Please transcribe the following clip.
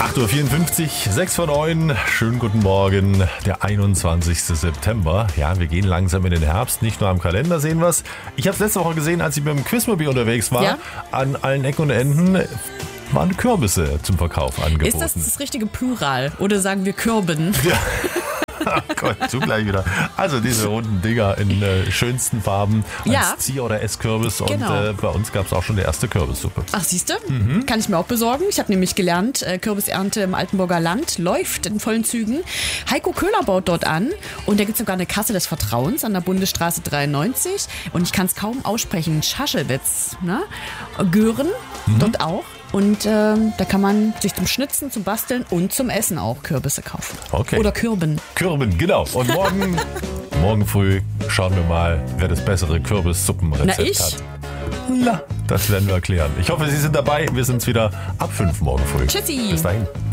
8.54 Uhr, 6 vor 9. Schönen guten Morgen, der 21. September. Ja, wir gehen langsam in den Herbst. Nicht nur am Kalender sehen wir es. Ich habe es letzte Woche gesehen, als ich mit dem Quizmobil unterwegs war. Ja? An allen Ecken und Enden waren Kürbisse zum Verkauf angeboten. Ist das richtige Plural? Oder sagen wir Kürben? Ja. Oh Gott, zugleich wieder. Also diese runden Dinger in schönsten Farben als Zieh- oder Esskürbis. Genau. Und bei uns gab es auch schon die erste Kürbissuppe. Ach, siehst du? Kann ich mir auch besorgen. Ich habe nämlich gelernt, Kürbisernte im Altenburger Land läuft in vollen Zügen. Heiko Köhler baut dort an und da gibt es sogar eine Kasse des Vertrauens an der Bundesstraße 93. Und ich kann es kaum aussprechen. Schaschewitz, ne? Gören, dort auch. Und da kann man sich zum Schnitzen, zum Basteln und zum Essen auch Kürbisse kaufen. Okay. Oder Kürben. Kürben, genau. Und morgen früh schauen wir mal, wer das bessere Kürbissuppenrezept hat. Na, das werden wir erklären. Ich hoffe, Sie sind dabei. Wir sind's wieder ab 5 morgen früh. Tschüssi. Bis dahin.